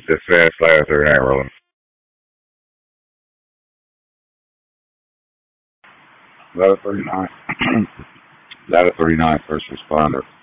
Just fast last 39 rolling. Letter 39. Letter 39, first responder.